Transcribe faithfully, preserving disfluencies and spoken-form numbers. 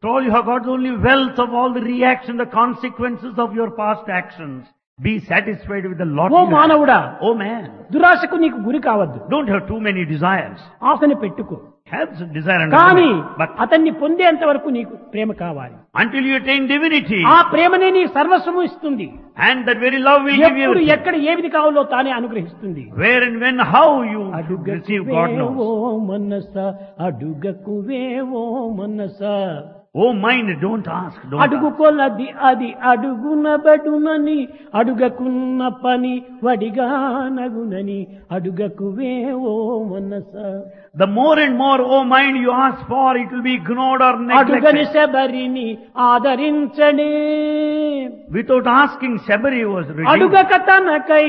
After all, you have got only wealth of all the reaction, the consequences of your past actions. Be satisfied with the lot oh you have. మానవుడా, Oh man, దురాశకు నీకు గురి కావద్దు. don't have too many desires. ఆశని పెట్టుకో. Have some desire and కానీ but అతన్ని పొందేంత వరకు నీకు ప్రేమ కావాలి. until you attain divinity, ఆ ప్రేమనే నీ సర్వస్వము ఇస్తుంది. and that very love will give you ఎప్పుడు everything. ఎక్కడ ఏది కావాలో తానే అనుగ్రహిస్తుంది. Where and when, how you receive, God knows. అడుగకువేవో మనస అడుగకువేవో మనస Oh mind, don't ask, don't అడుగు ask. కొలది అది అడుగునబడునని అడుగకున్న పని వడిగా నగునని అడుగకువేవో మనస The more and more, oh mind, you ask for, it will be ignored or అడుగని neglected. శబరిని ఆదరించడే Without asking, Shabari was redeemed. అడుగక తనకై